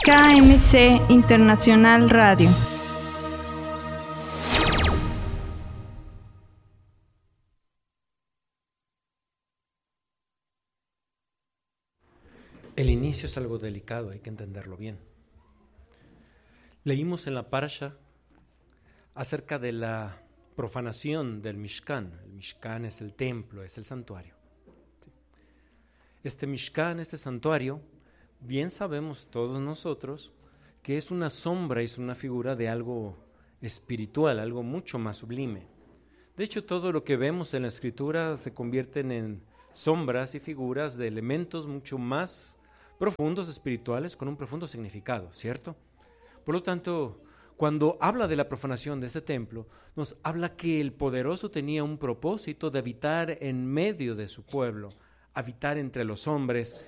KMC Internacional Radio. El inicio es algo delicado, hay que entenderlo bien. Leímos en la Parasha acerca de la profanación del Mishkan. El Mishkan es el templo, es el santuario. Este Mishkan, este santuario, bien sabemos todos nosotros que es una sombra, es una figura de algo espiritual, algo mucho más sublime. De hecho, todo lo que vemos en la Escritura se convierten en sombras y figuras de elementos mucho más profundos, espirituales, con un profundo significado, ¿cierto? Por lo tanto, cuando habla de la profanación de este templo, nos habla que el poderoso tenía un propósito de habitar en medio de su pueblo, habitar entre los hombres,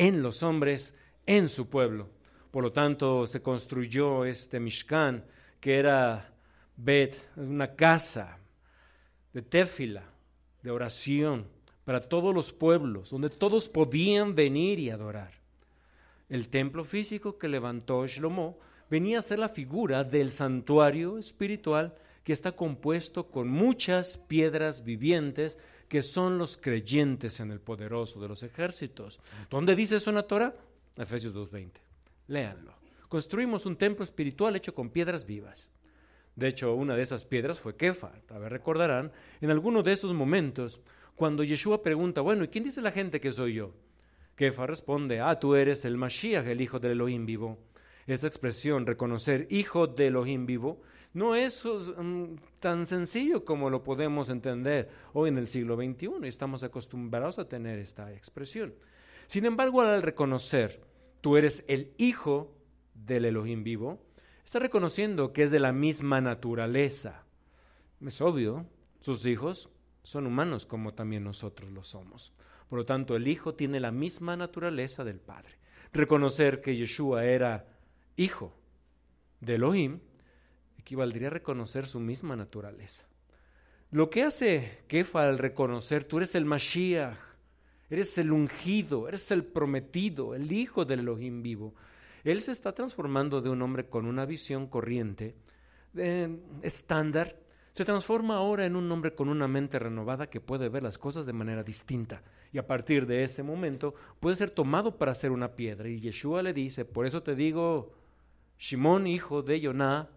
en su pueblo. Por lo tanto, se construyó este Mishkan, que era una casa de tefila, de oración, para todos los pueblos, donde todos podían venir y adorar. El templo físico que levantó Shlomo venía a ser la figura del santuario espiritual que está compuesto con muchas piedras vivientes que son los creyentes en el poderoso de los ejércitos. ¿Dónde dice eso en la Torah? Efesios 2:20. Léanlo. Construimos un templo espiritual hecho con piedras vivas. De hecho, una de esas piedras fue Kefa. Tal vez recordarán, en alguno de esos momentos, cuando Yeshua pregunta, bueno, ¿y quién dice la gente que soy yo? Kefa responde, tú eres el Mashiach, el hijo del Elohim vivo. Esa expresión, reconocer hijo de Elohim vivo, no es tan sencillo como lo podemos entender hoy en el siglo XXI. Estamos acostumbrados a tener esta expresión. Sin embargo, al reconocer, tú eres el hijo del Elohim vivo, está reconociendo que es de la misma naturaleza. Es obvio, sus hijos son humanos como también nosotros lo somos. Por lo tanto, el hijo tiene la misma naturaleza del padre. Reconocer que Yeshua era hijo de Elohim equivaldría a reconocer su misma naturaleza. Lo que hace Kefa al reconocer, tú eres el Mashiach, eres el ungido, eres el prometido, el hijo del Elohim vivo. Él se está transformando de un hombre con una visión corriente, estándar, se transforma ahora en un hombre con una mente renovada que puede ver las cosas de manera distinta. Y a partir de ese momento puede ser tomado para ser una piedra. Y Yeshua le dice, por eso te digo, Shimón, hijo de Yoná,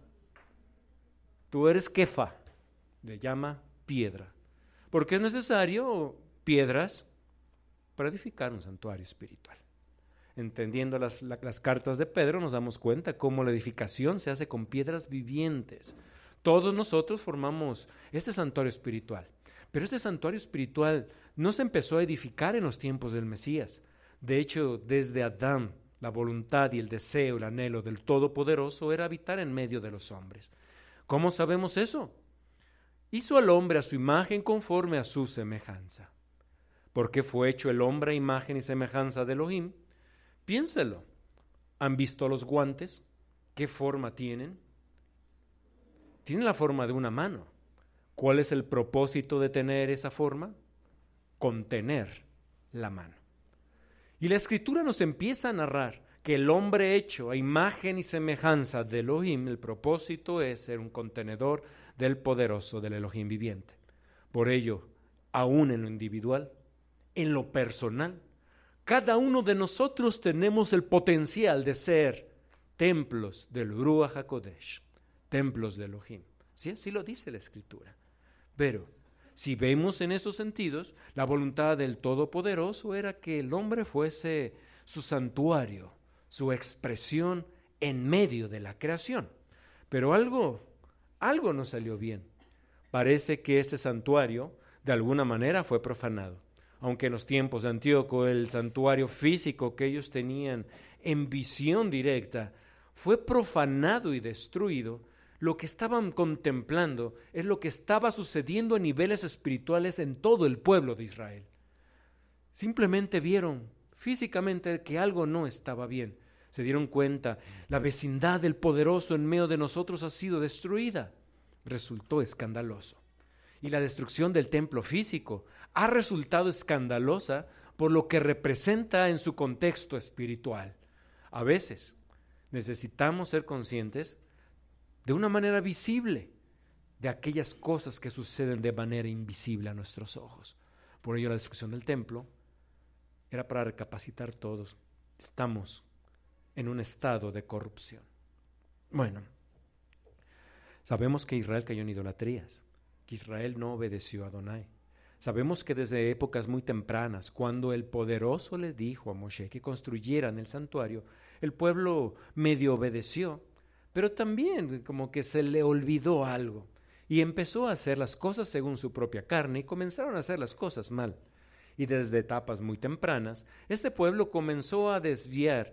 tú eres Kefa, le llama piedra. Porque es necesario piedras para edificar un santuario espiritual. Entendiendo las cartas de Pedro, nos damos cuenta cómo la edificación se hace con piedras vivientes. Todos nosotros formamos este santuario espiritual, pero este santuario espiritual no se empezó a edificar en los tiempos del Mesías. De hecho, desde Adán, la voluntad y el deseo, el anhelo del Todopoderoso era habitar en medio de los hombres. ¿Cómo sabemos eso? Hizo al hombre a su imagen conforme a su semejanza. ¿Por qué fue hecho el hombre a imagen y semejanza de Elohim? Piénselo. ¿Han visto los guantes? ¿Qué forma tienen? Tienen la forma de una mano. ¿Cuál es el propósito de tener esa forma? Contener la mano. Y la Escritura nos empieza a narrar que el hombre hecho a imagen y semejanza de Elohim, el propósito es ser un contenedor del poderoso, del Elohim viviente. Por ello, aún en lo individual, en lo personal, cada uno de nosotros tenemos el potencial de ser templos del Ruach HaKodesh, templos de Elohim. Sí, así lo dice la Escritura. Pero si vemos en esos sentidos, la voluntad del Todopoderoso era que el hombre fuese su santuario, su expresión en medio de la creación. Pero algo no salió bien. Parece que este santuario de alguna manera fue profanado. Aunque en los tiempos de Antíoco el santuario físico que ellos tenían en visión directa fue profanado y destruido, lo que estaban contemplando es lo que estaba sucediendo a niveles espirituales en todo el pueblo de Israel. Simplemente vieron físicamente que algo no estaba bien. Se dieron cuenta, la vecindad del poderoso en medio de nosotros ha sido destruida. Resultó escandaloso. Y la destrucción del templo físico ha resultado escandalosa por lo que representa en su contexto espiritual. A veces Necesitamos ser conscientes de una manera visible de aquellas cosas que suceden de manera invisible a nuestros ojos. Por ello la destrucción del templo era para recapacitar todos. Estamos en un estado de corrupción. Bueno, sabemos que Israel cayó en idolatrías, que Israel no obedeció a Adonai. Sabemos que desde épocas muy tempranas, cuando el poderoso le dijo a Moshe que construyeran el santuario, el pueblo medio obedeció, pero también como que se le olvidó algo y empezó a hacer las cosas según su propia carne y comenzaron a hacer las cosas mal. Y desde etapas muy tempranas, este pueblo comenzó a desviar